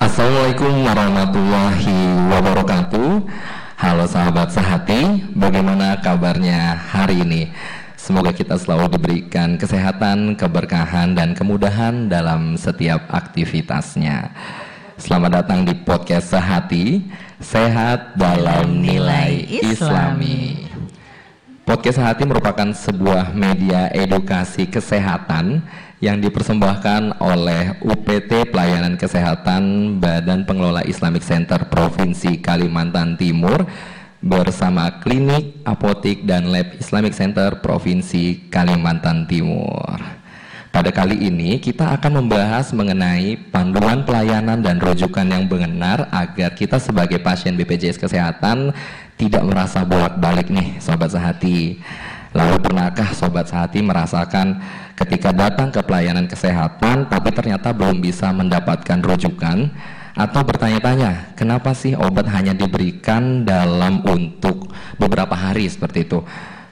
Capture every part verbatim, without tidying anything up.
Assalamualaikum warahmatullahi wabarakatuh. Halo sahabat sehati, bagaimana kabarnya hari ini? Semoga kita selalu diberikan kesehatan, keberkahan, dan kemudahan dalam setiap aktivitasnya. Selamat datang di podcast Sehati, Sehat dalam Nilai Islami. Podcast Sehati merupakan sebuah media edukasi kesehatan yang dipersembahkan oleh U P T Pelayanan Kesehatan Badan Pengelola Islamic Center Provinsi Kalimantan Timur bersama Klinik, Apotik, dan Lab Islamic Center Provinsi Kalimantan Timur. Pada kali ini kita akan membahas mengenai panduan pelayanan dan rujukan yang benar agar kita sebagai pasien B P J S Kesehatan tidak merasa bolak-balik nih Sobat Sehati. Lalu pernahkah Sobat Sehati merasakan ketika datang ke pelayanan kesehatan tapi ternyata belum bisa mendapatkan rujukan, atau bertanya-tanya kenapa sih obat hanya diberikan dalam untuk beberapa hari seperti itu?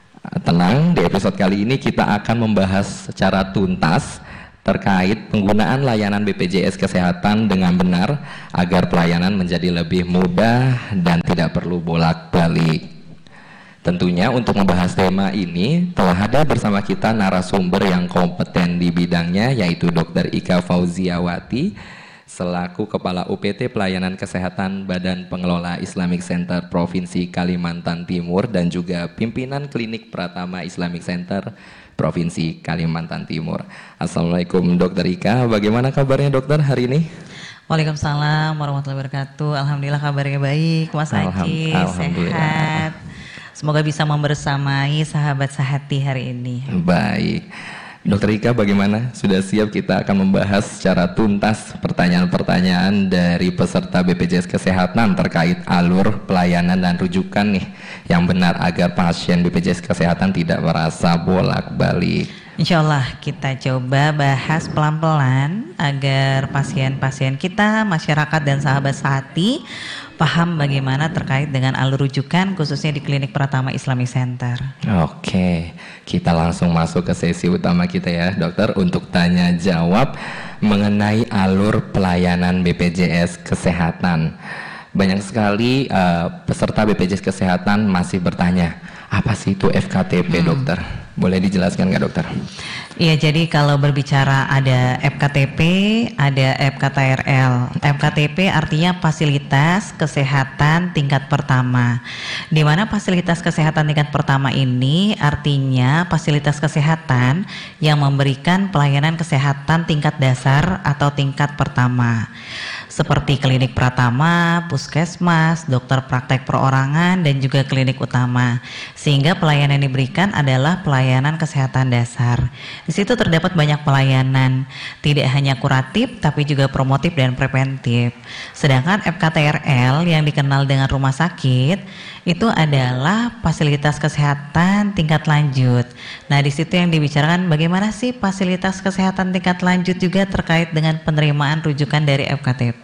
Tenang, di episode kali ini kita akan membahas secara tuntas terkait penggunaan layanan B P J S Kesehatan dengan benar agar pelayanan menjadi lebih mudah dan tidak perlu bolak-balik. Tentunya untuk membahas tema ini telah ada bersama kita narasumber yang kompeten di bidangnya, yaitu Dokter Ika Fauziawati selaku Kepala U P T Pelayanan Kesehatan Badan Pengelola Islamic Center Provinsi Kalimantan Timur dan juga pimpinan Klinik Pratama Islamic Center Provinsi Kalimantan Timur. Assalamualaikum Dokter Ika, bagaimana kabarnya dokter hari ini? Waalaikumsalam warahmatullahi wabarakatuh. Alhamdulillah kabarnya baik, Mas Haji, sehat. Semoga bisa membersamai sahabat sehati hari ini. Baik, Dokter Ika bagaimana? Sudah siap kita akan membahas secara tuntas pertanyaan-pertanyaan dari peserta B P J S Kesehatan terkait alur pelayanan dan rujukan nih yang benar agar pasien B P J S Kesehatan tidak merasa bolak-balik. Insya Allah kita coba bahas pelan-pelan agar pasien-pasien kita, masyarakat dan sahabat sehati paham bagaimana terkait dengan alur rujukan khususnya di Klinik Pratama Islamic Center. Oke, kita langsung masuk ke sesi utama kita ya dokter untuk tanya jawab mengenai alur pelayanan B P J S Kesehatan. Banyak sekali uh, peserta B P J S Kesehatan masih bertanya, apa sih itu F K T P hmm. dokter? Boleh dijelaskan nggak dokter? Iya, jadi kalau berbicara ada F K T P, ada F K T R L. F K T P artinya fasilitas kesehatan tingkat pertama. Di mana fasilitas kesehatan tingkat pertama ini artinya fasilitas kesehatan yang memberikan pelayanan kesehatan tingkat dasar atau tingkat pertama. Seperti klinik pratama, puskesmas, dokter praktek perorangan, dan juga klinik utama. Sehingga pelayanan yang diberikan adalah pelayanan kesehatan dasar. Di situ terdapat banyak pelayanan, tidak hanya kuratif tapi juga promotif dan preventif. Sedangkan F K T R L yang dikenal dengan rumah sakit itu adalah fasilitas kesehatan tingkat lanjut. Nah, di situ yang dibicarakan bagaimana sih fasilitas kesehatan tingkat lanjut juga terkait dengan penerimaan rujukan dari F K T P.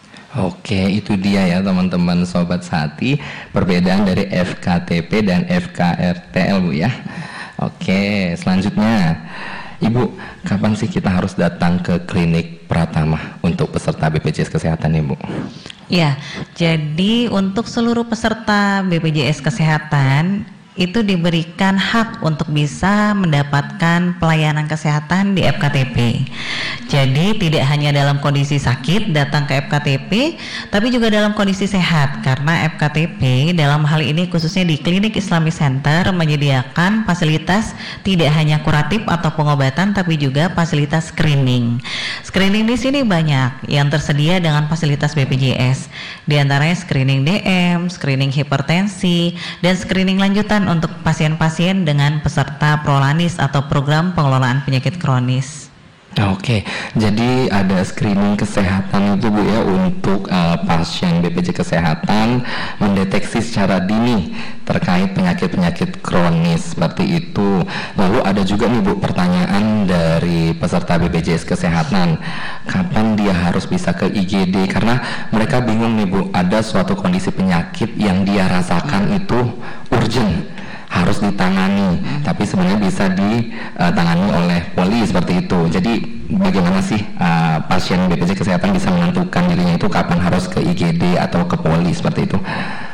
Oke, itu dia ya teman-teman Sobat Sehati, perbedaan dari F K T P dan F K R T L Bu ya. Oke, selanjutnya Ibu, kapan sih kita harus datang ke Klinik Pratama untuk peserta B P J S Kesehatan Ibu? Ya, jadi untuk seluruh peserta B P J S Kesehatan itu diberikan hak untuk bisa mendapatkan pelayanan kesehatan di F K T P. Jadi tidak hanya dalam kondisi sakit datang ke F K T P, tapi juga dalam kondisi sehat, karena F K T P dalam hal ini khususnya di Klinik Islamic Center menyediakan fasilitas tidak hanya kuratif atau pengobatan, tapi juga fasilitas screening. Screening di sini banyak yang tersedia dengan fasilitas B P J S, di antaranya screening D M, screening hipertensi, dan screening lanjutan untuk pasien-pasien dengan peserta Prolanis atau program pengelolaan penyakit kronis. Oke, jadi ada screening kesehatan itu Bu ya untuk uh, pasien B P J S Kesehatan mendeteksi secara dini terkait penyakit-penyakit kronis seperti itu. Lalu ada juga nih Bu pertanyaan dari peserta B P J S Kesehatan, kapan dia harus bisa ke I G D? Karena mereka bingung nih Bu, ada suatu kondisi penyakit yang dia rasakan itu urgent, harus ditangani, hmm. tapi sebenarnya bisa ditangani oleh poli seperti itu. Jadi bagaimana sih uh, pasien B P J S Kesehatan bisa menentukan dirinya itu kapan harus ke I G D atau ke poli seperti itu?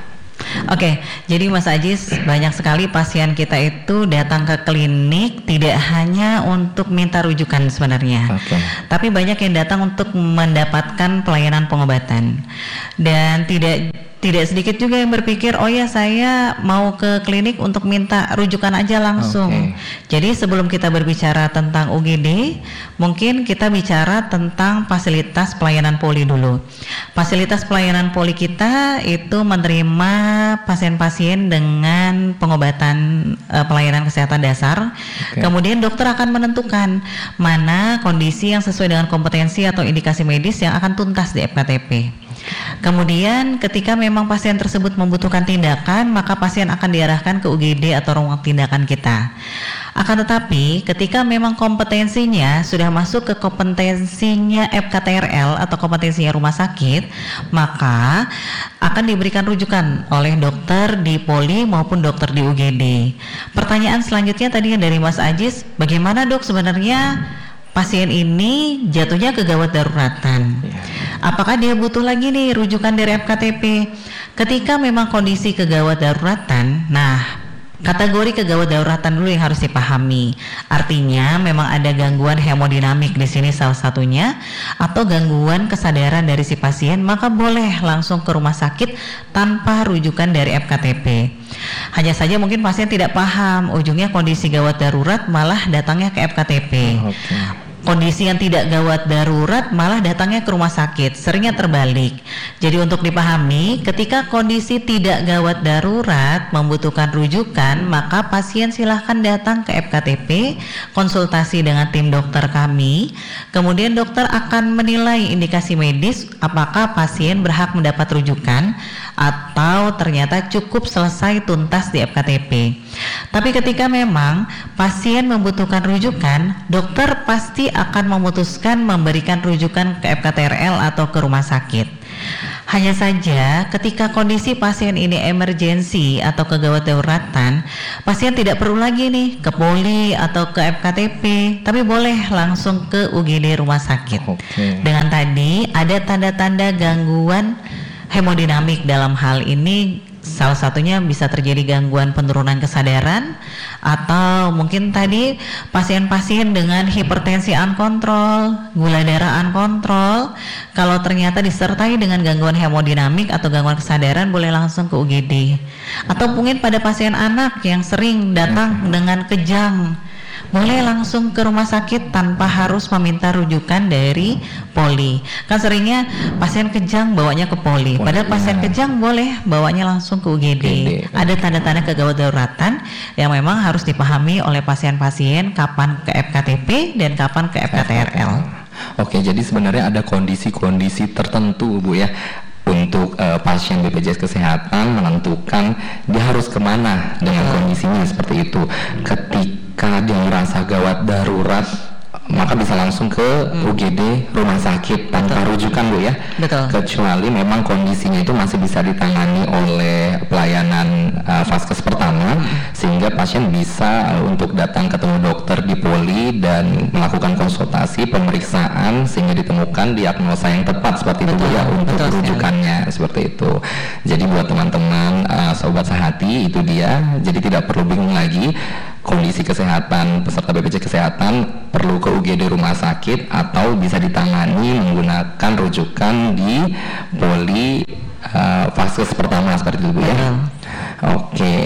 Oke, jadi Mas Ajis, banyak sekali pasien kita itu datang ke klinik tidak hanya untuk minta rujukan sebenarnya, okay. tapi banyak yang datang untuk mendapatkan pelayanan pengobatan, dan tidak tidak sedikit juga yang berpikir, oh ya saya mau ke klinik untuk minta rujukan aja langsung. Okay. Jadi sebelum kita berbicara tentang U G D, mungkin kita bicara tentang fasilitas pelayanan poli dulu. Fasilitas pelayanan poli kita itu menerima pasien-pasien dengan pengobatan uh, pelayanan kesehatan dasar. Okay. Kemudian dokter akan menentukan mana kondisi yang sesuai dengan kompetensi atau indikasi medis yang akan tuntas di F K T P. Kemudian ketika memang pasien tersebut membutuhkan tindakan, maka pasien akan diarahkan ke U G D atau ruang tindakan kita. Akan tetapi ketika memang kompetensinya sudah masuk ke kompetensinya F K T R L atau kompetensinya rumah sakit, maka akan diberikan rujukan oleh dokter di poli maupun dokter di U G D. Pertanyaan selanjutnya tadi dari Mas Ajis, bagaimana dok sebenarnya pasien ini jatuhnya ke gawat daruratan? Apakah dia butuh lagi nih rujukan dari F K T P? Ketika memang kondisi kegawat daruratan, nah kategori kegawat daruratan dulu yang harus dipahami. Artinya memang ada gangguan hemodinamik di sini salah satunya, atau gangguan kesadaran dari si pasien, maka boleh langsung ke rumah sakit tanpa rujukan dari F K T P. Hanya saja mungkin pasien tidak paham, ujungnya kondisi gawat darurat malah datangnya ke F K T P. Okay. Kondisi yang tidak gawat darurat malah datangnya ke rumah sakit, seringnya terbalik. Jadi untuk dipahami, ketika kondisi tidak gawat darurat membutuhkan rujukan, maka pasien silahkan datang ke F K T P, konsultasi dengan tim dokter kami, kemudian dokter akan menilai indikasi medis apakah pasien berhak mendapat rujukan atau ternyata cukup selesai tuntas di F K T P. Tapi ketika memang pasien membutuhkan rujukan, dokter pasti akan memutuskan memberikan rujukan ke F K T R L atau ke rumah sakit. Hanya saja ketika kondisi pasien ini emergensi atau kegawat daruratan, pasien tidak perlu lagi nih ke poli atau ke F K T P, tapi boleh langsung ke U G D rumah sakit. Okay. Dengan tadi ada tanda-tanda gangguan hemodinamik. Dalam hal ini salah satunya bisa terjadi gangguan penurunan kesadaran, atau mungkin tadi pasien-pasien dengan hipertensi unkontrol, gula darah unkontrol, kalau ternyata disertai dengan gangguan hemodinamik atau gangguan kesadaran boleh langsung ke U G D. Atau mungkin pada pasien anak yang sering datang dengan kejang, boleh langsung ke rumah sakit tanpa harus meminta rujukan dari poli. Kan seringnya pasien kejang bawanya ke poli, padahal pasien kejang boleh bawanya langsung ke U G D. Ada tanda-tanda kegawat daruratan yang memang harus dipahami oleh pasien-pasien kapan ke F K T P dan kapan ke F K T R L. Oke, jadi sebenarnya ada kondisi-kondisi tertentu Bu ya, untuk uh, pasien B P J S Kesehatan menentukan dia harus kemana dengan kondisinya seperti itu. Ketika dia merasa gawat darurat, maka bisa langsung ke hmm. U G D rumah sakit tanpa Betul. rujukan Bu ya. Betul. Kecuali memang kondisinya itu masih bisa ditangani oleh pelayanan uh, vaskes pertama, hmm. sehingga pasien bisa uh, untuk datang ketemu dokter di poli dan melakukan konsultasi pemeriksaan sehingga ditemukan diagnosa yang tepat seperti Betul. itu Bu ya untuk Betul, rujukannya sekali. Seperti itu. Jadi buat teman-teman uh, sobat sehati, itu dia. Jadi tidak perlu bingung lagi kondisi kesehatan peserta B P J S Kesehatan perlu ke U G D rumah sakit atau bisa ditangani menggunakan rujukan di poli uh, vaskes pertama seperti itu Bu ya. Hmm. Oke.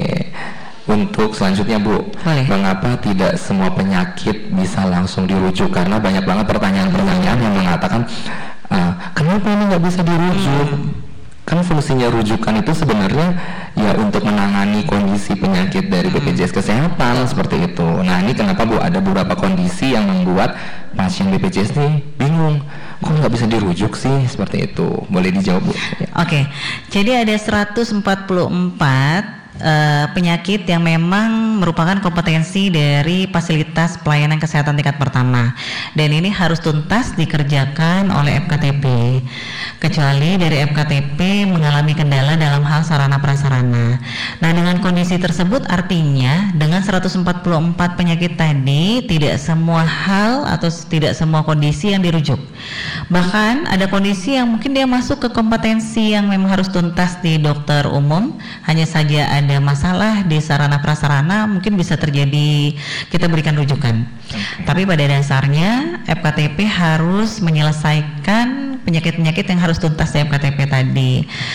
Untuk selanjutnya Bu, Boleh. mengapa tidak semua penyakit bisa langsung dirujuk? Karena banyak banget pertanyaan-pertanyaan yang mengatakan uh, kenapa ini nggak bisa dirujuk? Hmm. Kan fungsinya rujukan itu sebenarnya ya untuk menangani kondisi penyakit dari B P J S Kesehatan seperti itu. Nah ini kenapa Bu ada beberapa kondisi yang membuat pasien B P J S nih bingung, kok nggak bisa dirujuk sih seperti itu. Boleh dijawab Bu? Ya. Oke, jadi ada seratus empat puluh empat uh, penyakit yang memang merupakan kompetensi dari fasilitas pelayanan kesehatan tingkat pertama, dan ini harus tuntas dikerjakan oleh F K T P, kecuali dari F K T P mengalami kendala dalam hal sarana prasarana. Nah, dengan kondisi tersebut artinya dengan seratus empat puluh empat penyakit tadi tidak semua hal atau tidak semua kondisi yang dirujuk. Bahkan ada kondisi yang mungkin dia masuk ke kompetensi yang memang harus tuntas di dokter umum, hanya saja ada masalah di sarana prasarana, mungkin bisa terjadi kita berikan rujukan. Okay. Tapi pada dasarnya F K T P harus menyelesaikan penyakit-penyakit yang harus tuntas di F K T P tadi.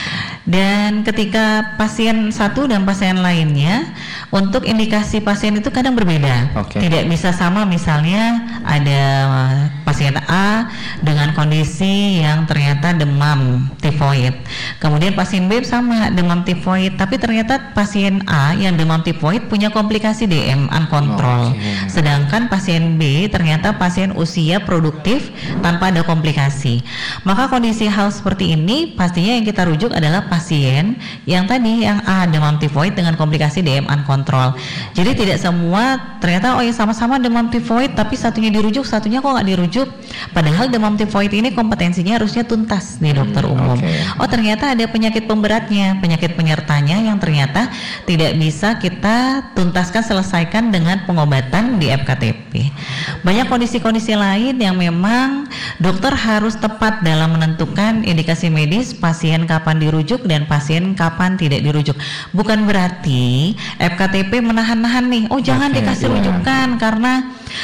Dan ketika pasien satu dan pasien lainnya, untuk indikasi pasien itu kadang berbeda. Okay. Tidak bisa sama, misalnya ada pasien A dengan kondisi yang ternyata demam tifoid. Kemudian pasien B sama demam tifoid, tapi ternyata pasien A yang demam tifoid punya komplikasi D M uncontrol. Okay. Sedangkan pasien B ternyata pasien usia produktif tanpa ada komplikasi. Maka kondisi hal seperti ini pastinya yang kita rujuk adalah pasien yang tadi yang A demam tifoid dengan komplikasi D M uncontrol. Jadi tidak semua ternyata oh ya sama-sama demam tifoid tapi satunya dirujuk, satunya kok nggak dirujuk. Padahal demam tifoid ini kompetensinya harusnya tuntas nih dokter umum. Okay. Oh ternyata ada penyakit pemberatnya, penyakit penyertanya yang ternyata tidak bisa kita tuntaskan selesaikan dengan pengobatan di F K T P. Banyak kondisi-kondisi lain yang memang dokter harus tepat dalam menentukan indikasi medis pasien kapan dirujuk dan pasien kapan tidak dirujuk. Bukan berarti F K T P menahan-nahan nih, oh jangan okay, dikasih yeah. rujukan karena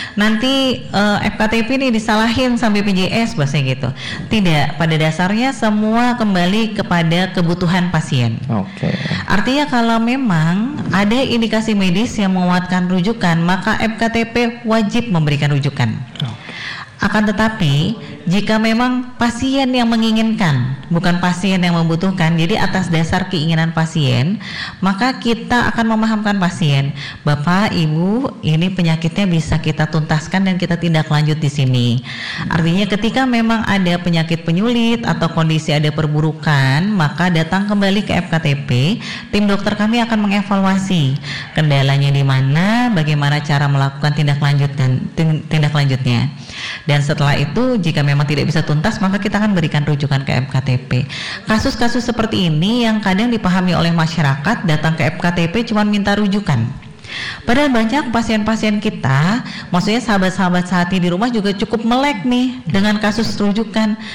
nanti uh, F K T P ini disalahin sampai B P J S bahasa gitu. Tidak, pada dasarnya semua kembali kepada kebutuhan pasien. Oke. Okay. Artinya kalau memang ada indikasi medis yang menguatkan rujukan, maka F K T P wajib memberikan rujukan. Okay. Akan tetapi jika memang pasien yang menginginkan, bukan pasien yang membutuhkan, jadi atas dasar keinginan pasien, maka kita akan memahamkan pasien, Bapak, Ibu, ini penyakitnya bisa kita tuntaskan dan kita tindak lanjut di sini. Artinya ketika memang ada penyakit penyulit atau kondisi ada perburukan, maka datang kembali ke F K T P, tim dokter kami akan mengevaluasi kendalanya di mana, bagaimana cara melakukan tindak lanjut dan tindak lanjutnya. Dan setelah itu jika memang tidak bisa tuntas, maka kita akan berikan rujukan ke F K T P. Kasus-kasus seperti ini yang kadang dipahami oleh masyarakat, datang ke F K T P cuma minta rujukan. Padahal banyak pasien-pasien kita, maksudnya sahabat-sahabat Sehati di rumah juga cukup melek nih dengan kasus rujukan.